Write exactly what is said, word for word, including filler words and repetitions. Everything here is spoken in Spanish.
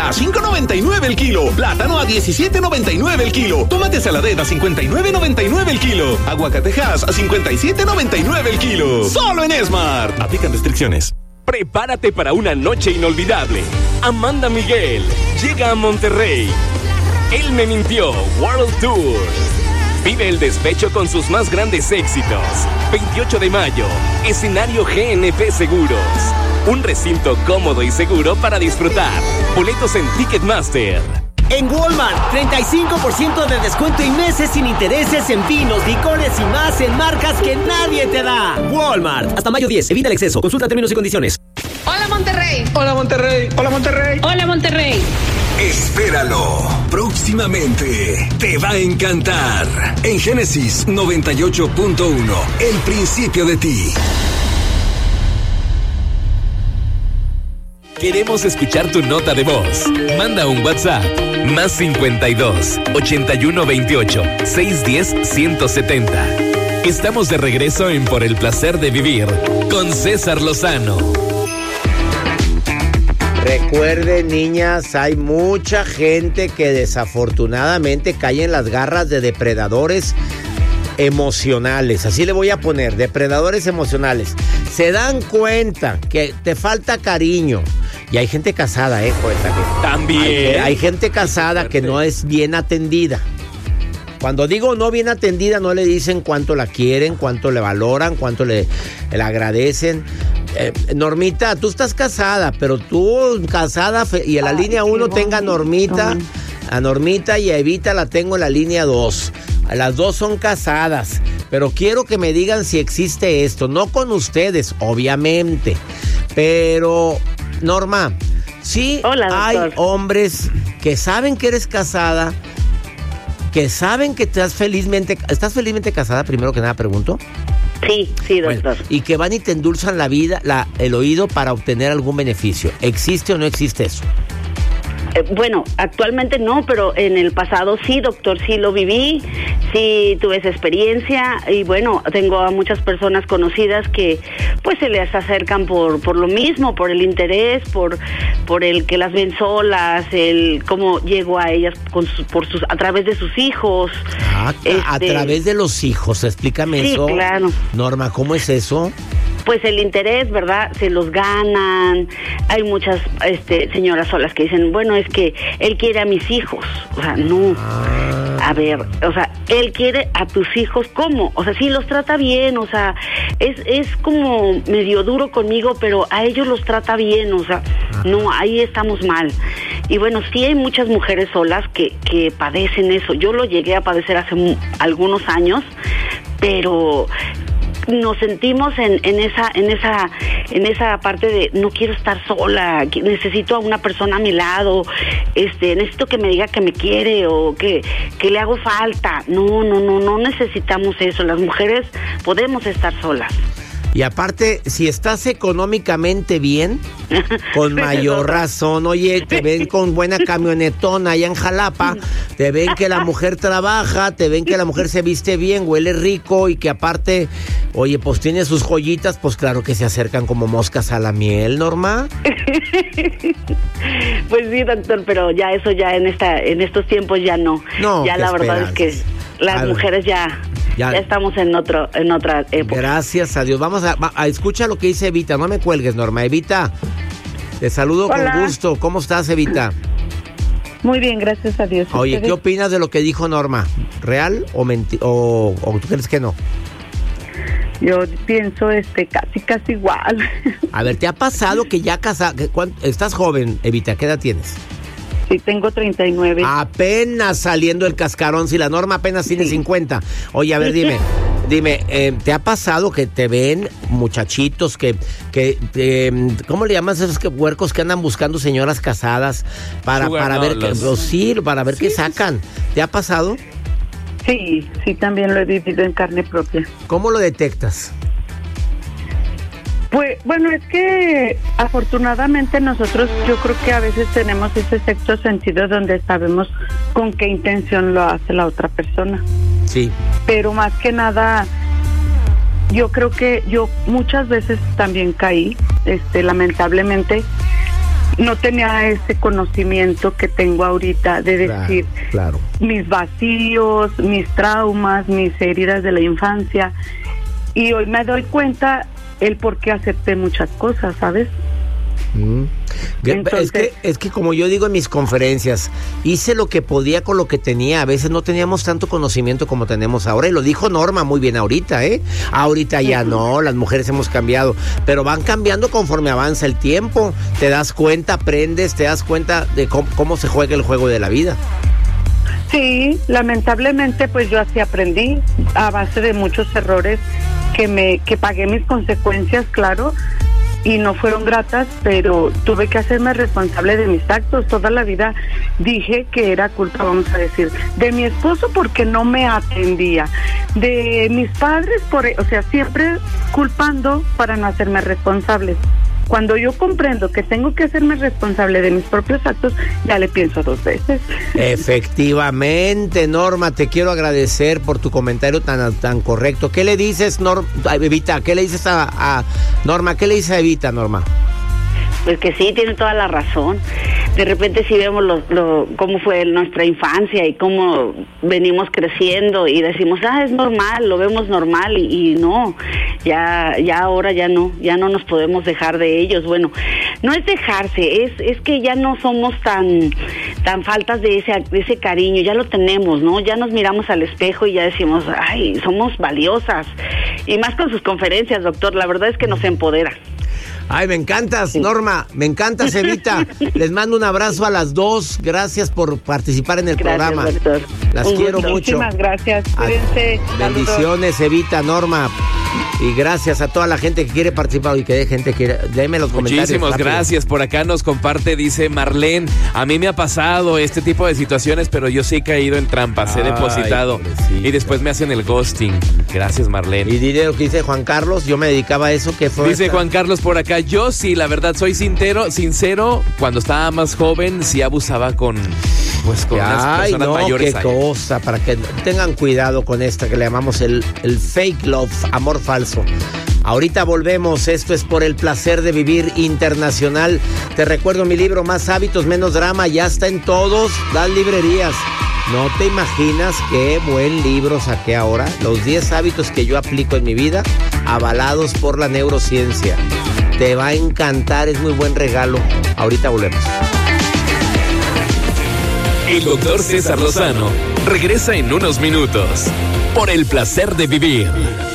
a cinco noventa y nueve el kilo. Plátano a diecisiete noventa y nueve el kilo. Tomate saladera a cincuenta y nueve noventa y nueve el kilo. Aguacatejas a cincuenta y siete noventa y nueve el kilo. Solo en Smart. Aplican restricciones. Prepárate para una noche inolvidable. Amanda Miguel llega a Monterrey. Él me mintió World Tour. Vive el despecho con sus más grandes éxitos. veintiocho de mayo, escenario G N P Seguros. Un recinto cómodo y seguro para disfrutar. Boletos en Ticketmaster. En Walmart, treinta y cinco por ciento de descuento y meses sin intereses en vinos, licores y más en marcas que nadie te da. Walmart, hasta mayo diez, evita el exceso. Consulta términos y condiciones. Hola Monterrey. Hola Monterrey. Hola Monterrey. Hola Monterrey. Espéralo. Próximamente te va a encantar. En Génesis noventa y ocho punto uno, el principio de ti. Queremos escuchar tu nota de voz. Manda un WhatsApp. Más cincuenta y dos, ochenta y uno veintiocho, seiscientos diez, ciento setenta. Estamos de regreso en Por el Placer de Vivir con César Lozano. Recuerden, niñas, hay mucha gente que desafortunadamente cae en las garras de depredadores emocionales. Así le voy a poner, depredadores emocionales. Se dan cuenta que te falta cariño. Y hay gente casada, ¿eh? Cuéntame. También. Hay, hay gente casada que no es bien atendida. Cuando digo no bien atendida, no le dicen cuánto la quieren, cuánto le valoran, cuánto le, le agradecen. Eh, Normita, tú estás casada, pero tú casada y en la Ay, línea uno tenga a Normita, a Normita y a Evita la tengo en la línea dos. Las dos son casadas, pero quiero que me digan si existe esto. No con ustedes, obviamente, pero Norma, sí. Hola, hay hombres que saben que eres casada, que saben que estás felizmente, ¿estás felizmente casada? Primero que nada pregunto. Sí, sí, doctor. Bueno, y que van y te endulzan la vida, la, el oído para obtener algún beneficio. ¿Existe o no existe eso? Eh, bueno, actualmente no, pero en el pasado sí, doctor, sí lo viví, sí tuve esa experiencia y bueno, tengo a muchas personas conocidas que pues se les acercan por por lo mismo, por el interés, por por el que las ven solas, el cómo llego a ellas con su, por sus a través de sus hijos. Ah, este, a través de los hijos, explícame sí, eso. Sí, claro. Norma, ¿cómo es eso? Pues el interés, ¿verdad? Se los ganan. Hay muchas este, señoras solas que dicen, bueno, es que él quiere a mis hijos. O sea, no. A ver, o sea, él quiere a tus hijos, ¿cómo? O sea, sí los trata bien, o sea, es, es como medio duro conmigo, pero a ellos los trata bien, o sea, no, ahí estamos mal. Y bueno, sí hay muchas mujeres solas que, que padecen eso. Yo lo llegué a padecer hace m- algunos años, pero nos sentimos en, en esa en esa en esa parte de no quiero estar sola, necesito a una persona a mi lado, este necesito que me diga que me quiere o que que le hago falta. No, no, no, no necesitamos eso. Las mujeres podemos estar solas. Y aparte, si estás económicamente bien, con mayor razón, oye, te ven con buena camionetona allá en Jalapa, te ven que la mujer trabaja, te ven que la mujer se viste bien, huele rico y que aparte, oye, pues tiene sus joyitas, pues claro que se acercan como moscas a la miel, Norma. Pues sí, doctor, pero ya eso ya en esta en estos tiempos ya no. No, ya la verdad es que las mujeres ya... Ya. ya estamos en otro en otra época. Gracias a Dios. Vamos a, a escucha lo que dice Evita. No me cuelgues, Norma. Evita, te saludo Hola. Con gusto. ¿Cómo estás, Evita? Muy bien, gracias a Dios. Oye, ¿ustedes? ¿Qué opinas de lo que dijo Norma? ¿Real o menti- o, o tú crees que no? Yo pienso este casi casi igual. A ver, ¿te ha pasado que ya casada? Estás joven, Evita, ¿qué edad tienes? Sí, tengo treinta y nueve. Apenas saliendo el cascarón, si la Norma apenas tiene sí. cincuenta. Oye, a ver, dime, dime, eh, ¿te ha pasado que te ven muchachitos que, que eh, ¿cómo le llamas a esos que, huercos que andan buscando señoras casadas para, Sugar, para no, ver, los... que, sí, para ver sí, qué sacan? ¿Te ha pasado? Sí, sí, también lo he vivido en carne propia. ¿Cómo lo detectas? Pues bueno, es que afortunadamente nosotros yo creo que a veces tenemos ese sexto sentido donde sabemos con qué intención lo hace la otra persona. Sí. Pero más que nada, yo creo que yo muchas veces también caí, este, lamentablemente, no tenía ese conocimiento que tengo ahorita de decir claro, claro. mis vacíos, mis traumas, mis heridas de la infancia. Y hoy me doy cuenta el por qué acepté muchas cosas, ¿sabes? Mm. Entonces, es que es que como yo digo en mis conferencias, hice lo que podía con lo que tenía. A veces no teníamos tanto conocimiento como tenemos ahora, y lo dijo Norma muy bien ahorita, ¿eh? Ahorita ya no, las mujeres hemos cambiado, pero van cambiando conforme avanza el tiempo. Te das cuenta, aprendes, te das cuenta de cómo, cómo se juega el juego de la vida. Sí, lamentablemente pues yo así aprendí a base de muchos errores que me que pagué mis consecuencias, claro, y no fueron gratas, pero tuve que hacerme responsable de mis actos. Toda la vida dije que era culpa, vamos a decir, de mi esposo porque no me atendía, de mis padres, por, o sea, siempre culpando para no hacerme responsable. Cuando yo comprendo que tengo que hacerme responsable de mis propios actos, ya le pienso dos veces. Efectivamente, Norma, te quiero agradecer por tu comentario tan, tan correcto. ¿Qué le dices, Norma? Evita, ¿qué le dices a, a Norma? ¿Qué le dices a Evita, Norma? Pues que sí, tiene toda la razón. De repente sí vemos lo, lo, cómo fue nuestra infancia y cómo venimos creciendo y decimos, ah, es normal, lo vemos normal y, y no, ya ya ahora ya no, ya no nos podemos dejar de ellos. Bueno, no es dejarse, es es que ya no somos tan tan faltas de ese, de ese cariño, ya lo tenemos, ¿no? Ya nos miramos al espejo y ya decimos, ay, somos valiosas. Y más con sus conferencias, doctor, la verdad es que nos empodera. Ay, me encantas, Norma, me encantas, Evita. Les mando un abrazo a las dos. Gracias por participar en el gracias, programa. Doctor. Las Un quiero gusto. mucho. Muchísimas gracias. Cuídense. Bendiciones, Evita, Norma. Y gracias a toda la gente que quiere participar y que de gente quiere. Déjenme los comentarios. Muchísimas rápido. gracias. Por acá nos comparte, dice Marlene. A mí me ha pasado este tipo de situaciones, pero yo sí he caído en trampas, he Ay, depositado. pobrecita. Y después me hacen el ghosting. Gracias, Marlene. Y diré lo que dice Juan Carlos. Yo me dedicaba a eso. Que fue Dice esta... Juan Carlos por acá, yo sí, la verdad, soy sincero, sincero, cuando estaba más joven, sí abusaba con, pues, con unas Ay, personas no, mayores. qué ahí. cosa, para que tengan cuidado con esta que le llamamos el, el fake love, amor falso. Ahorita volvemos, esto es Por el Placer de Vivir Internacional. Te recuerdo mi libro Más Hábitos, Menos Drama, ya está en todas las librerías. No te imaginas qué buen libro saqué ahora. Los diez hábitos que yo aplico en mi vida, avalados por la neurociencia. Te va a encantar, es muy buen regalo. Ahorita volvemos. El doctor César Lozano regresa en unos minutos. Por el Placer de Vivir.